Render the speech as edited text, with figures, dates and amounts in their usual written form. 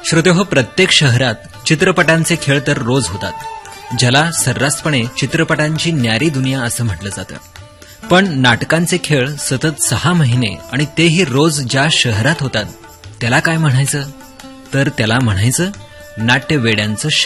श्रोतेहो, प्रत्येक शहरात चित्रपटांचे खेळ तर रोज होतात, ज्याला सर्रासपणे चित्रपटांची न्यारी दुनिया असं म्हटलं जातं. पण नाटकांचे खेळ सतत 6 महिने आणि तेही रोज ज्या शहरात होतात त्याला काय म्हणायचं? तर त्याला म्हणायचं नाट्यवेड्यांचं